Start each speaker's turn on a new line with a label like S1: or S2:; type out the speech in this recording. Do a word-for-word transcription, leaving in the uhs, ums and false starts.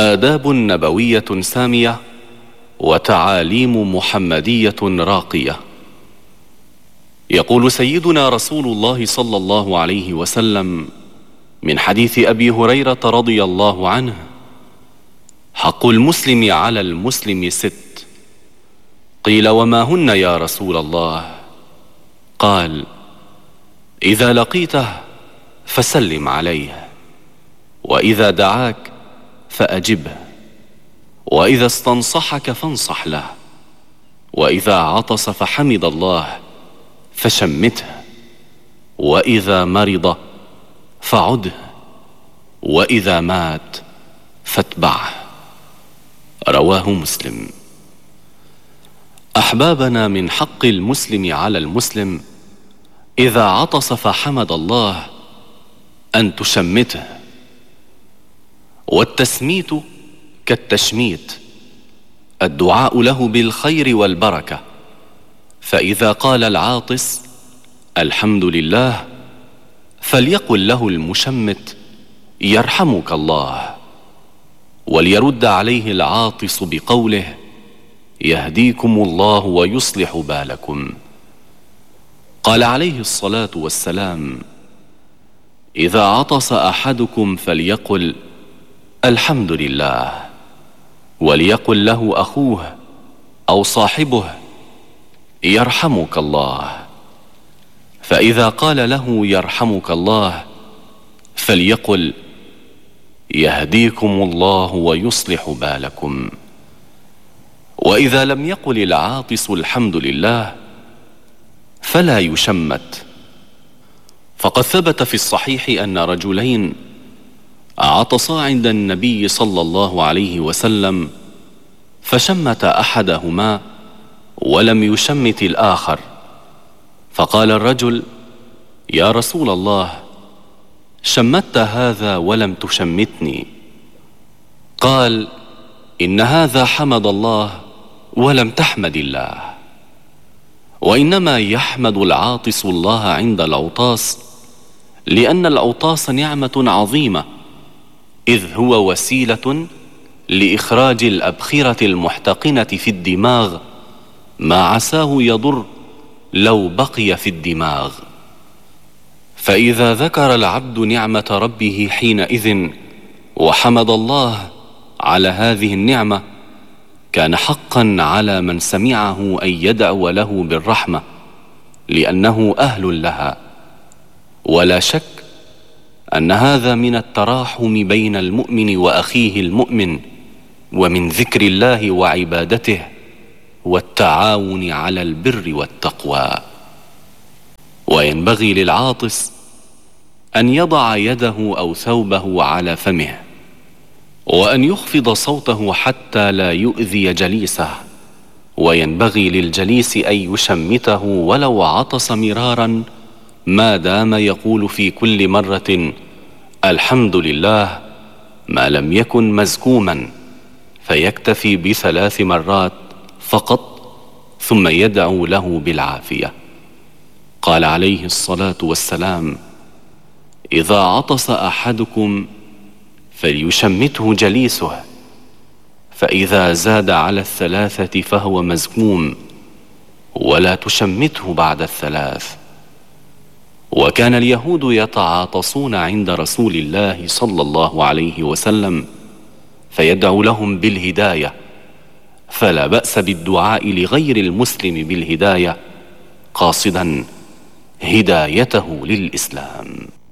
S1: آداب نبوية سامية وتعاليم محمدية راقية. يقول سيدنا رسول الله صلى الله عليه وسلم من حديث أبي هريرة رضي الله عنه: حق المسلم على المسلم ست. قيل: وما هن يا رسول الله؟ قال: إذا لقيته فسلم عليه، وإذا دعاك فأجبه، وإذا استنصحك فانصح له، وإذا عطس فحمد الله فشمته، وإذا مرض فعده، وإذا مات فاتبعه. رواه مسلم. أحبابنا، من حق المسلم على المسلم إذا عطس فحمد الله أن تشمته، والتسميت كالتشميت، الدعاء له بالخير والبركة. فإذا قال العاطس الحمد لله فليقل له المشمت يرحمك الله، وليرد عليه العاطس بقوله يهديكم الله ويصلح بالكم. قال عليه الصلاة والسلام: إذا عطس أحدكم فليقل الحمد لله، وليقل له أخوه أو صاحبه يرحمك الله. فإذا قال له يرحمك الله فليقل يهديكم الله ويصلح بالكم. وإذا لم يقل العاطس الحمد لله فلا يشمت. فقد ثبت في الصحيح أن رجلين عطسا عند النبي صلى الله عليه وسلم، فشمت أحدهما ولم يشمت الآخر، فقال الرجل: يا رسول الله، شمت هذا ولم تشمتني. قال: إن هذا حمد الله ولم تحمد الله. وإنما يحمد العاطس الله عند العطاس، لأن العطاس نعمة عظيمة، إذ هو وسيلة لإخراج الأبخرة المحتقنة في الدماغ ما عساه يضر لو بقي في الدماغ. فإذا ذكر العبد نعمة ربه حينئذ وحمد الله على هذه النعمة، كان حقا على من سمعه أن يدعو له بالرحمة، لأنه أهل لها. ولا شك أن هذا من التراحم بين المؤمن وأخيه المؤمن، ومن ذكر الله وعبادته، والتعاون على البر والتقوى. وينبغي للعاطس أن يضع يده أو ثوبه على فمه، وأن يخفض صوته حتى لا يؤذي جليسه. وينبغي للجليس أن يشمته ولو عطس مرارا، ما دام يقول في كل مرة الحمد لله، ما لم يكن مزكوما، فيكتفي بثلاث مرات فقط ثم يدعو له بالعافية. قال عليه الصلاة والسلام: إذا عطس أحدكم فليشمته جليسه، فإذا زاد على الثلاثة فهو مزكوم، ولا تشمته بعد الثلاث. وكان اليهود يتعاطسون عند رسول الله صلى الله عليه وسلم فيدعو لهم بالهداية، فلا بأس بالدعاء لغير المسلم بالهداية قاصدا هدايته للإسلام.